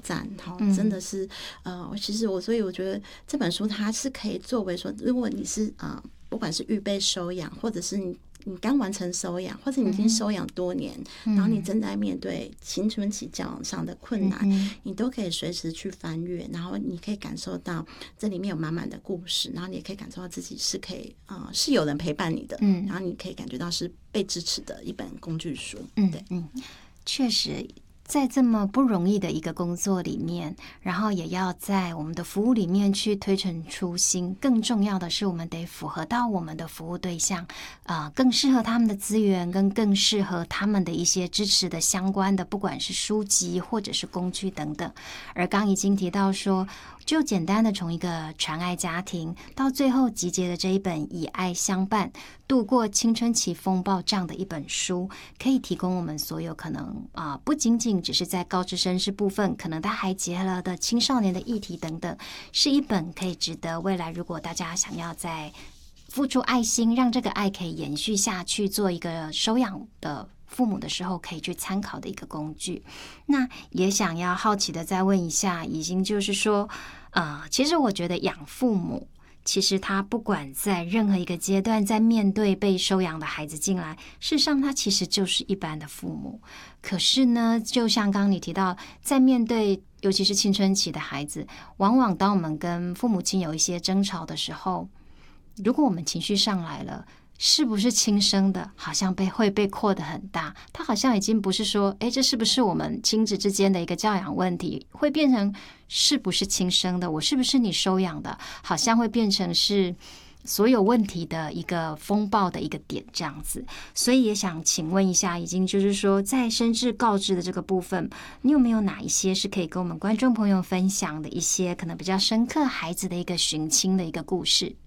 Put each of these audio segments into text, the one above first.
赞真的是其实所以我觉得这本书它是可以作为说，如果你是不管是预备收养，或者是你刚完成收养，或者你已经收养多年，然后你正在面对青春期交往上的困难，你都可以随时去翻阅，然后你可以感受到这里面有满满的故事，然后你也可以感受到自己是可以是有人陪伴你的，然后你可以感觉到是被支持的一本工具书。对， 确实在这么不容易的一个工作里面，然后也要在我们的服务里面去推陈出新，更重要的是我们得符合到我们的服务对象，更适合他们的资源，跟更适合他们的一些支持的相关的，不管是书籍或者是工具等等。而刚已经提到说，就简单的从一个传爱家庭到最后集结的这一本以爱相伴度过青春期风暴这样的一本书，可以提供我们所有可能不仅仅只是在高知识是部分，可能它还结合了的青少年的议题等等，是一本可以值得未来如果大家想要在付出爱心，让这个爱可以延续下去，做一个收养的父母的时候可以去参考的一个工具。那也想要好奇的再问一下，已经就是说其实我觉得养父母其实他不管在任何一个阶段，在面对被收养的孩子进来，事实上他其实就是一般的父母。可是呢，就像刚刚你提到，在面对尤其是青春期的孩子，往往当我们跟父母亲有一些争吵的时候，如果我们情绪上来了，是不是亲生的好像会被扩得很大，他好像已经不是说这是不是我们亲子之间的一个教养问题，会变成是不是亲生的，我是不是你收养的，好像会变成是所有问题的一个风暴的一个点这样子。所以也想请问一下，已经就是说在深知告知的这个部分，你有没有哪一些是可以跟我们观众朋友分享的一些可能比较深刻孩子的一个寻亲的一个故事？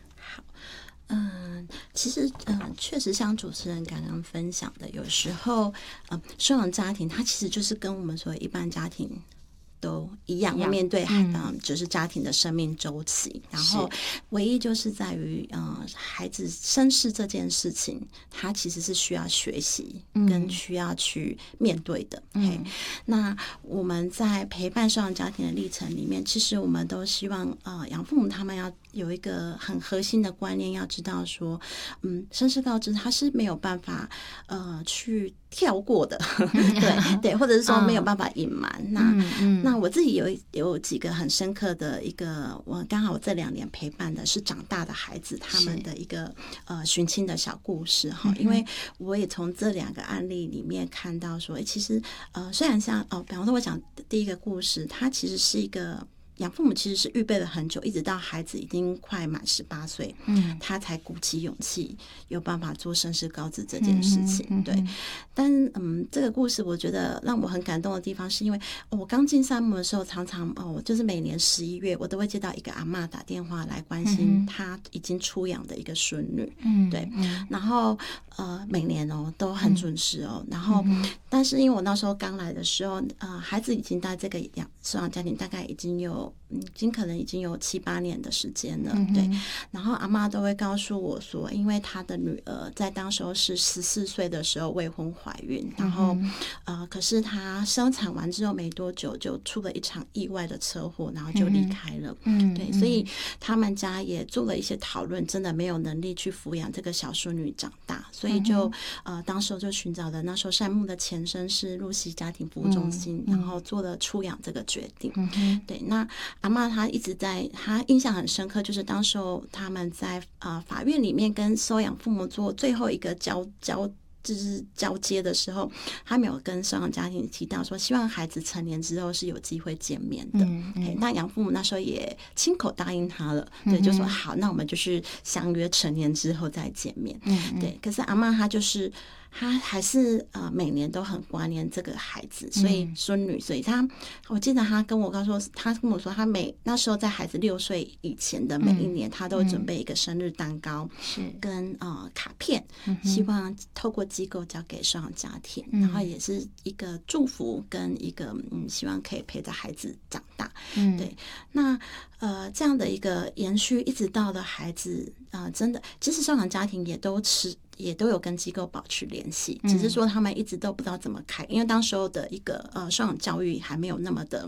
其实确实像主持人刚刚分享的，有时候收养家庭它其实就是跟我们所谓一般家庭都一样，面对就是家庭的生命周期，然后唯一就是在于孩子身世这件事情，他其实是需要学习跟需要去面对的。那我们在陪伴收养家庭的历程里面，其实我们都希望养父母他们要有一个很核心的观念，要知道说身世告知他是没有办法去跳过的对，或者是说没有办法隐瞒。那我自己有几个很深刻的一个，我刚好这2年陪伴的是长大的孩子他们的一个寻亲的小故事哈，因为我也从这2个案例里面看到说，其实虽然像比方说我讲第一个故事，它其实是一个养父母其实是预备了很久，一直到孩子已经快满18岁，他才鼓起勇气有办法做身世告知这件事情。对，但这个故事我觉得让我很感动的地方，是因为我刚进山姆的时候，常常就是每年11月，我都会接到一个阿嬷打电话来关心他已经出养的一个孙女。对，然后每年都很准时然后但是因为我那时候刚来的时候，孩子已经在这个收养家庭大概已经可能已经有7、8年的时间了。对，然后阿嬷都会告诉我说，因为她的女儿在当时候是14岁的时候未婚怀孕，然后可是她生产完之后没多久就出了一场意外的车祸，然后就离开了。对，所以他们家也做了一些讨论，真的没有能力去抚养这个小孙女长大，所以就当时候就寻找了那时候山姆的前身是露西家庭服务中心，然后做了出养这个决定。对，那阿嬷她一直她印象很深刻，就是当时候他们在法院里面跟收养父母做最后一个就是交接的时候，他没有跟收养家庭提到说，希望孩子成年之后是有机会见面的。那养父母那时候也亲口答应他了，对，就说好，那我们就是相约成年之后再见面。对，可是阿嬷她还是每年都很挂念这个孩子，所以孙女，所以我记得她跟我说，她那时候在孩子6岁以前的每一年，她都准备一个生日蛋糕，跟卡片，希望透过机构交给收养家庭，然后也是一个祝福跟一个希望可以陪着孩子长大。对，那这样的一个延续，一直到了孩子真的，其实收养家庭也都有跟机构保持联系，只是说他们一直都不知道怎么开，因为当时候的一个收养教育还没有那么的